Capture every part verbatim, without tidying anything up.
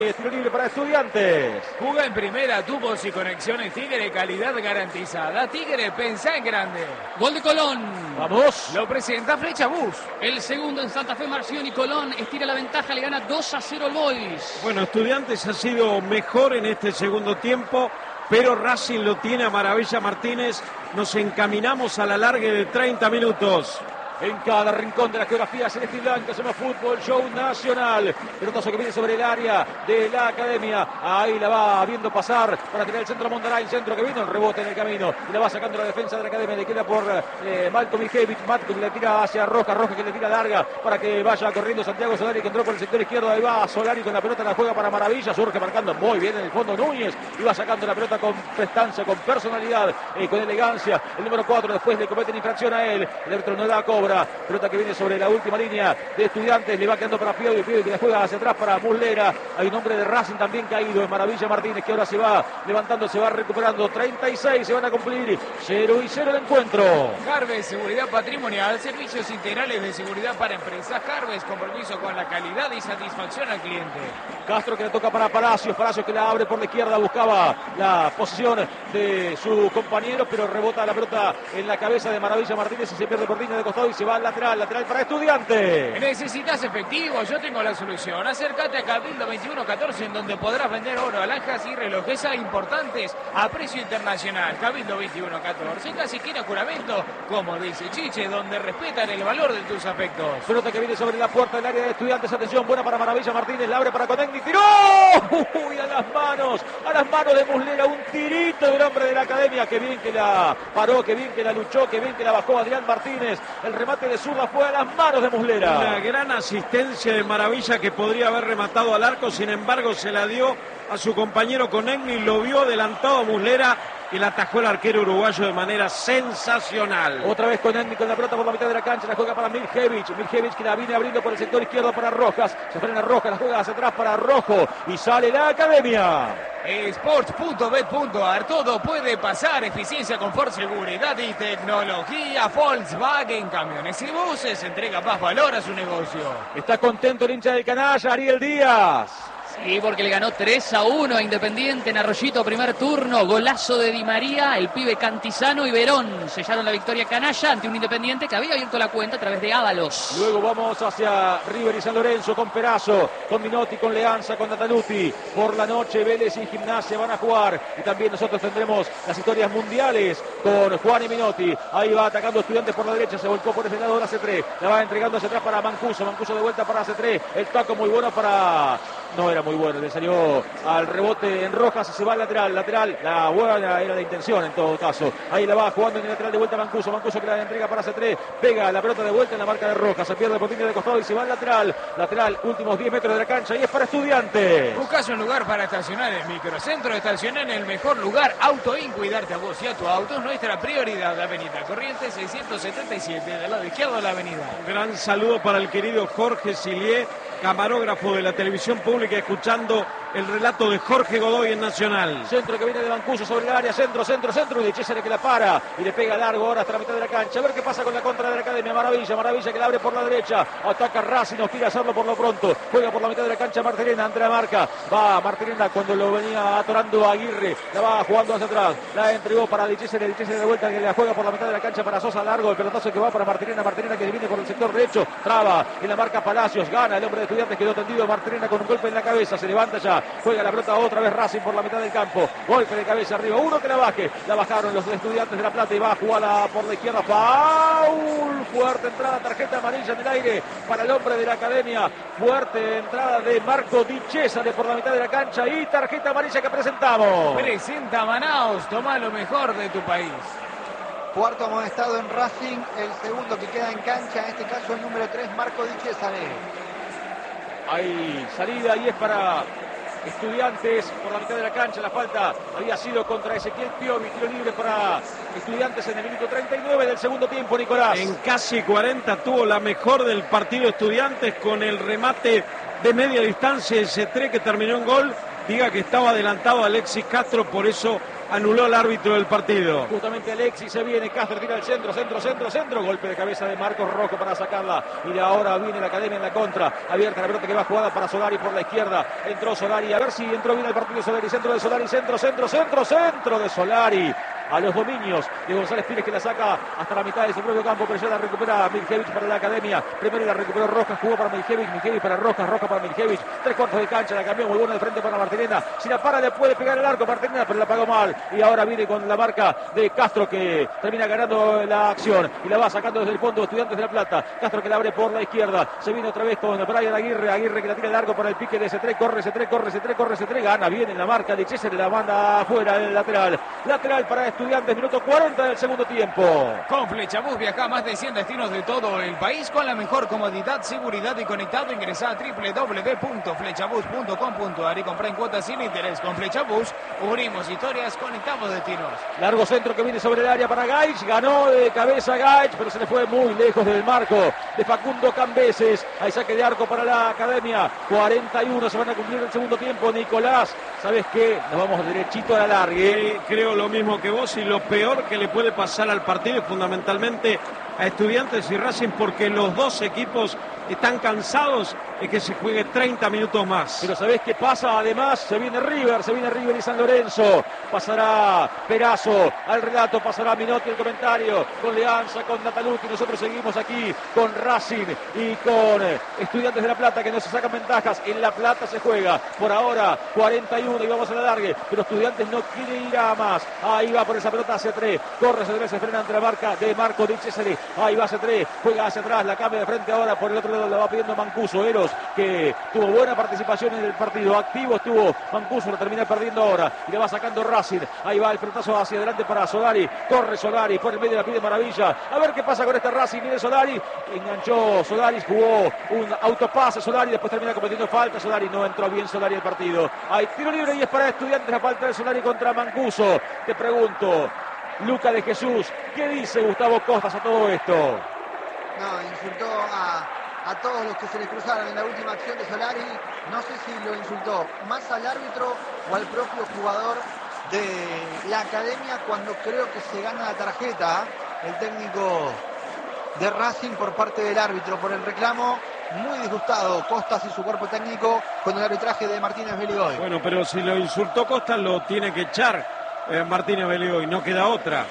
Tiro libre para Estudiantes. Juega en primera, tubos y conexiones Tigre, calidad garantizada. Tigre, pensá en grande. Gol de Colón. Vamos. Lo presenta Flecha Bus. El segundo en Santa Fe, Marción, y Colón estira la ventaja, le gana dos a cero al Boys. Bueno, Estudiantes ha sido mejor en este segundo tiempo, pero Racing lo tiene a Maravilla Martínez. Nos encaminamos a la larga de treinta minutos. En cada rincón de la geografía celeste y blanca, se llama Fútbol Show Nacional. Pelotazo que viene sobre el área de la Academia. Ahí la va viendo pasar para tirar el centro a Mondaray. Centro que vino, el rebote en el camino. Y la va sacando la defensa de la Academia. Le queda por eh, Malcolm Mijevich. Malcolm le tira hacia Rojas. Rojas que le tira larga para que vaya corriendo Santiago Solari, que entró por el sector izquierdo. Ahí va Solari con la pelota, la juega para Maravilla. Surge marcando muy bien en el fondo Núñez. Y va sacando la pelota con prestancia, con personalidad, eh, con elegancia. El número cuatro después le cometen infracción a él. El árbitro no da cobra. Pelota que viene sobre la última línea de Estudiantes. Le va quedando para Piovi. Piovi que la juega hacia atrás para Muslera. Hay un hombre de Racing también caído. Es Maravilla Martínez, que ahora se va levantando, se va recuperando. treinta y seis se van a cumplir. cero y cero el encuentro. Carves, seguridad patrimonial, servicios integrales de seguridad para empresas. Carves, compromiso con la calidad y satisfacción al cliente. Castro que le toca para Palacios. Palacios que la abre por la izquierda. Buscaba la posición de su compañero, pero rebota la pelota en la cabeza de Maravilla Martínez y se pierde por línea de costado y se va al lateral. Lateral para Estudiantes. ¿Necesitas efectivo? Yo tengo la solución. Acércate a Cabildo veintiuno catorce, en donde podrás vender oro, alhajas y relojes importantes a precio internacional. Cabildo veintiuno catorce, casi quiera juramento, como dice Chiche, donde respetan el valor de tus afectos. Pelota que viene sobre la puerta del área de Estudiantes. Atención, buena para Maravilla Martínez. La abre para Conegni. ¡Tiró! ¡Uy! A las manos. A las manos de Muslera. Un tirito del hombre de la Academia. Qué bien que la paró, qué bien que la luchó, qué bien que la bajó Adrián Martínez. El remate de zurda fue a las manos de Muslera. Una gran asistencia de Maravilla que podría haber rematado al arco, sin embargo se la dio a su compañero Conegni, lo vio adelantado a Muslera y la atajó el arquero uruguayo de manera sensacional. Otra vez Conegni con la pelota por la mitad de la cancha, la juega para Mijevich. Mijevich que la viene abriendo por el sector izquierdo para Rojas. Se frena Rojas, la juega hacia atrás para Rojo y sale la Academia. Sports punto bet punto ar, todo puede pasar. Eficiencia, confort, seguridad y tecnología. Volkswagen Camiones y Buses entrega más valor a su negocio. Está contento el hincha del canalla, Ariel Díaz. Sí, porque le ganó tres a uno a Independiente en Arroyito, primer turno. Golazo de Di María, el pibe Cantizano y Verón sellaron la victoria canalla ante un Independiente que había abierto la cuenta a través de Ábalos. Luego vamos hacia River y San Lorenzo con Perazo, con Minotti, con Leanza, con Nataluti. Por la noche Vélez y Gimnasia van a jugar. Y también nosotros tendremos las historias mundiales con Juan y Minotti. Ahí va atacando Estudiantes por la derecha, se volcó por ese lado la C tres. La va entregando hacia atrás para Mancuso. Mancuso de vuelta para C tres. El taco muy bueno para... No era muy bueno, le salió al rebote en Rojas y se va al lateral, lateral, la buena era de intención en todo caso. Ahí la va jugando en el lateral de vuelta Mancuso, Mancuso que la entrega para C tres, pega la pelota de vuelta en la marca de Rojas, se pierde por línea de costado y se va al lateral, lateral, últimos diez metros de la cancha y es para Estudiantes. Buscas un lugar para estacionar en Microcentro, estacionar en el mejor lugar, Auto In, cuidarte a vos y a tu auto es nuestra prioridad. Avenida Corrientes seiscientos setenta y siete, del lado izquierdo de la avenida. Un gran saludo para el querido Jorge Silié, camarógrafo de la televisión pública, escuchando el relato de Jorge Godoy en Nacional. Centro que viene de Mancuso sobre el área, centro, centro, centro, y de César que la para y le pega largo ahora hasta la mitad de la cancha. A ver qué pasa con la contra de la Academia. Maravilla, Maravilla que la abre por la derecha, ataca Racing, nos quiere hacerlo por lo pronto, juega por la mitad de la cancha Martirena, ante la marca, va Martirena cuando lo venía atorando a Aguirre, la va jugando hacia atrás, la entregó para Di César, Di César de vuelta que la juega por la mitad de la cancha para Sosa, largo, el pelotazo que va para Martirena, Martirena que viene por el sector derecho, traba en la marca Palacios, gana el hombre de Estudiantes, quedó tendido Martirena con un golpe en la cabeza, se levanta ya, juega la pelota otra vez Racing por la mitad del campo, golpe de cabeza arriba, uno que la baje, la bajaron los Estudiantes de La Plata y va a jugar por la izquierda, foul, fuerte entrada, tarjeta amarilla en el aire para el hombre de la Academia, fuerte entrada de Marco Di Cesare por la mitad de la cancha y tarjeta amarilla que presentamos. Presenta Manaos, toma lo mejor de tu país. Cuarto amonestado en Racing, el segundo que queda en cancha, en este caso el número tres, Marco Di Cesare. Hay salida y es para Estudiantes por la mitad de la cancha. La falta había sido contra Ezequiel Piovi, tiro libre para Estudiantes en el minuto treinta y nueve del segundo tiempo, Nicolás. En casi cuarenta tuvo la mejor del partido Estudiantes con el remate de media distancia de C tres que terminó en gol. Diga que estaba adelantado Alexis Castro, por eso anuló el árbitro del partido. Justamente Alexis se viene, Castro tira el centro, centro, centro, centro, golpe de cabeza de Marcos Rojo para sacarla, y de ahora viene la Academia en la contra, abierta la pelota que va jugada para Solari por la izquierda, entró Solari, a ver si entró bien el partido Solari, centro de Solari, centro, centro, centro, centro de Solari, a los dominios de González Pires, que la saca hasta la mitad de su propio campo, pero ya la recupera Miljevich para la Academia. Primero la recuperó Rojas, jugó para Miljevich, Miljevich para Rojas, Rojas para Miljevich, tres cuartos de cancha, la cambió muy buena de frente para Martinena, si la para le puede pegar el arco Martinena, pero la pagó mal, y ahora viene con la marca de Castro, que termina ganando la acción y la va sacando desde el fondo Estudiantes de La Plata. Castro que la abre por la izquierda, se viene otra vez con Brian Aguirre, Aguirre que la tira largo para el pique de C tres, corre C tres, corre C tres, corre C tres, gana bien en la marca de César, la manda afuera el lateral, lateral para Estudiantes, minuto cuarenta del segundo tiempo. Con Flechabús viaja a más de cien destinos de todo el país con la mejor comodidad, seguridad y conectado. Ingresa a doble u doble u doble u punto flechabús punto com punto a r y compra en cuotas sin interés. Con Flechabús unimos historias, conectamos destinos. Largo centro que viene sobre el área para Gaich, ganó de cabeza Gaich, pero se le fue muy lejos del marco de Facundo Cambeses. Hay saque de arco para la Academia, cuarenta y uno se van a cumplir el segundo tiempo. Nicolás, ¿sabes qué? Nos vamos derechito a la largue. Sí, creo lo mismo que vos, y lo peor que le puede pasar al partido es fundamentalmente a Estudiantes y Racing, porque los dos equipos están cansados de que se juegue treinta minutos más. Pero ¿sabés qué pasa? Además, se viene River, se viene River y San Lorenzo. Pasará Perazo al relato, pasará Minotti el comentario, con Leanza, con Natalucci. Nosotros seguimos aquí con Racing y con Estudiantes de La Plata, que no se sacan ventajas. En La Plata se juega por ahora cuarenta y uno y vamos a la largue, pero Estudiantes no quiere ir a más. Ahí va por esa pelota hacia tres, corre hacia tres, se frena ante la marca de Marco Di Cesare. Ahí va hacia tres, juega hacia atrás, la cambia de frente ahora por el otro lado, la va pidiendo Mancuso. Eros, que tuvo buena participación en el partido, activo estuvo Mancuso, lo termina perdiendo ahora y le va sacando Racing. Ahí va el pelotazo hacia adelante para Solari, corre Solari, por el medio la pide Maravilla, a ver qué pasa con este Racing. Viene Solari, enganchó Solari, jugó un autopase Solari, después termina cometiendo falta Solari, no entró bien Solari el partido. Hay tiro libre y es para Estudiantes, la falta de Solari contra Mancuso. Te pregunto, Luca de Jesús, ¿qué dice Gustavo Costas a todo esto? No, insultó a, a todos los que se le cruzaron en la última acción de Solari. No sé si lo insultó más al árbitro o al propio jugador de la Academia, cuando creo que se gana la tarjeta el técnico de Racing por parte del árbitro por el reclamo. Muy disgustado Costas y su cuerpo técnico con el arbitraje de Martínez Beligoy. Bueno, pero si lo insultó Costas, lo tiene que echar eh, Martínez Beligoy, no queda otra.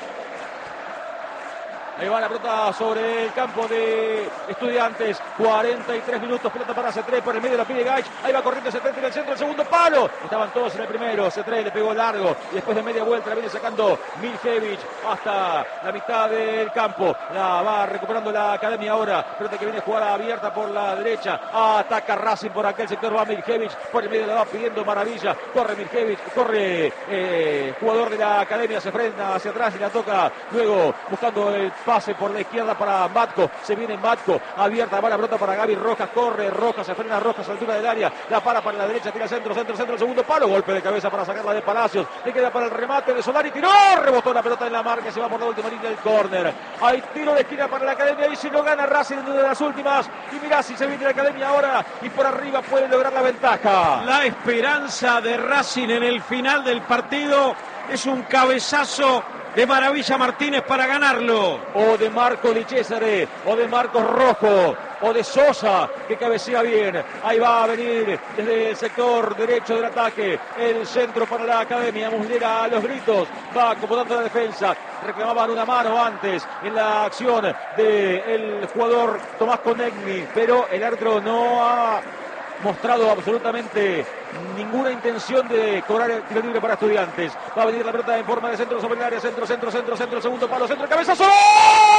Ahí va la pelota sobre el campo de Estudiantes. cuarenta y tres minutos, pelota para C tres, por el medio la pide Gaich. Ahí va corriendo C tres en el centro, el segundo palo. Estaban todos en el primero, C tres le pegó largo. Y después de media vuelta la viene sacando Miljevich hasta la mitad del campo. La va recuperando la Academia ahora. Pelota que viene jugada abierta por la derecha. Ataca Racing por aquel sector, va Miljevich. Por el medio la va pidiendo Maravilla. Corre Miljevich, corre eh, jugador de la Academia, se frena hacia atrás y la toca luego buscando el pase por la izquierda para Matco, se viene Matco, abierta, va la pelota para Gaby Rojas, corre Rojas, se frena Rojas a la altura del área, la para para la derecha, tira centro, centro, centro, segundo palo, golpe de cabeza para sacarla de Palacios, le queda para el remate de Solari, tiró, rebotó la pelota en la marca, se va por la última línea del córner, hay tiro de esquina para la Academia y si lo gana Racing en una de las últimas, y mirá si se viene la Academia ahora y por arriba puede lograr la ventaja. La esperanza de Racing en el final del partido es un cabezazo de Maravilla Martínez para ganarlo. O de Marco Di Cesare, o de Marcos Rojo, o de Sosa, que cabecea bien. Ahí va a venir desde el sector derecho del ataque. El centro para la Academia. Muslera a los gritos. Va acomodando la defensa. Reclamaban una mano antes en la acción del jugador Tomás Conegni, pero el árbitro no ha mostrado absolutamente ninguna intención de cobrar el tiro libre para Estudiantes. Va a venir la pelota en forma de centro sobre el área, centro, centro, centro, centro, segundo palo, centro, cabezazo.